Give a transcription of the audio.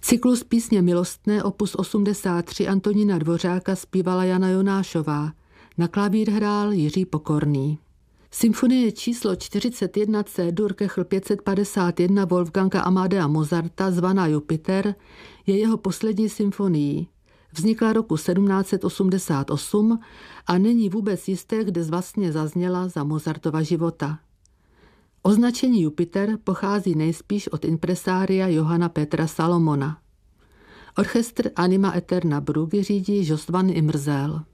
Cyklus Písně milostné opus 83 Antonína Dvořáka zpívala Jana Jonášová. Na klavír hrál Jiří Pokorný. Symfonie číslo 41 C-dur Kechl 551 Wolfganga Amadea Mozarta zvaná Jupiter je jeho poslední symfonií. Vznikla roku 1788 a není vůbec jisté, kde vlastně zazněla za Mozartova života. Označení Jupiter pochází nejspíš od impresária Johanna Petra Salomona. Orchestr Anima Eterna Brugge řídí Jostvan Imrzel.